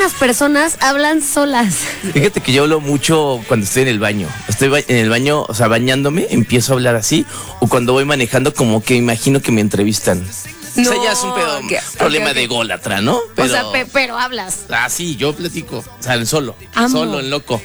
las personas hablan solas? Fíjate que yo hablo mucho cuando estoy en el baño. Estoy en el baño, o sea, bañándome, empiezo a hablar así. O cuando voy manejando, como que imagino que me entrevistan. O sea, ya es un problema de ególatra, ¿no? Pero, o sea, pero hablas. Ah, sí, yo platico. O sea, en solo, en loco.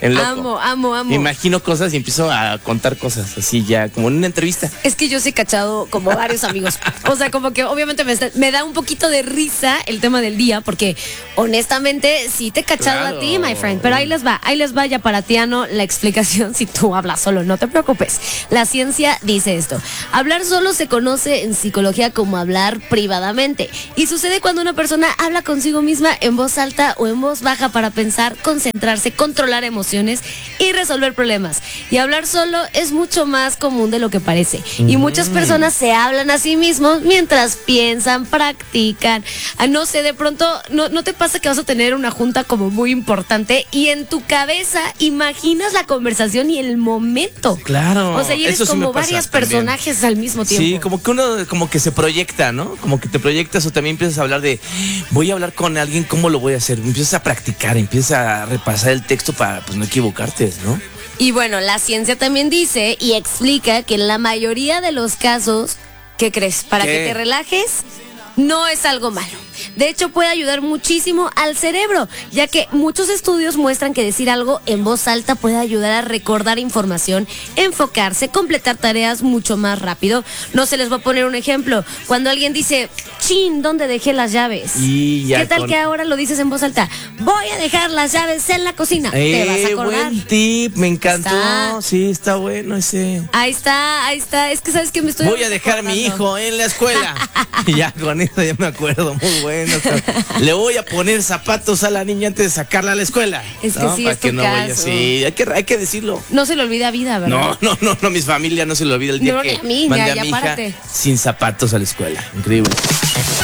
Amo. Me imagino cosas y empiezo a contar cosas así ya, como en una entrevista. Es que yo sí he cachado como varios amigos. O sea, como que obviamente me da un poquito de risa el tema del día, porque honestamente sí te he cachado a ti, my friend. Pero ahí les va ya para Tiano la explicación si tú hablas solo, no te preocupes. La ciencia dice esto. Hablar solo se conoce en psicología como hablar privadamente. Y sucede cuando una persona habla consigo misma en voz alta o en voz baja para pensar, concentrarse, controlar emociones y resolver problemas. Y hablar solo es mucho más común de lo que parece. Y muchas personas se hablan a sí mismos mientras piensan, practican. No sé, de pronto, ¿no te pasa que vas a tener una junta como muy importante y en tu cabeza imaginas la conversación y el momento? Claro. O sea, y eres como varios personajes al mismo tiempo. Sí, como que uno como que se proyecta, ¿no? Como que te proyectas o también empiezas a hablar de, voy a hablar con alguien, ¿cómo lo voy a hacer? Empiezas a practicar, empiezas a repasar el texto para pues no equivocarte, ¿no? Y bueno, la ciencia también dice y explica que en la mayoría de los casos, ¿qué crees? Para que te relajes, no es algo malo. De hecho, puede ayudar muchísimo al cerebro, ya que muchos estudios muestran que decir algo en voz alta puede ayudar a recordar información, enfocarse, completar tareas mucho más rápido. No se les va a poner un ejemplo. Cuando alguien dice, chin, ¿dónde dejé las llaves? ¿Qué tal que ahora lo dices en voz alta? Voy a dejar las llaves en la cocina. Te vas a acordar. Buen tip, me encantó. Sí, está bueno ese. Ahí está. Es que sabes que me estoy... Voy a dejar a mi hijo en la escuela. Ya, con eso ya me acuerdo. Muy bueno. Le voy a poner zapatos a la niña antes de sacarla a la escuela. Es que sí, para es que tu no vaya caso. así. Hay que decirlo. No se le olvida vida, ¿verdad? No, mi familia no se le olvida el día que a mí, mandé ya a mi hija párate. sin zapatos a la escuela. Increíble.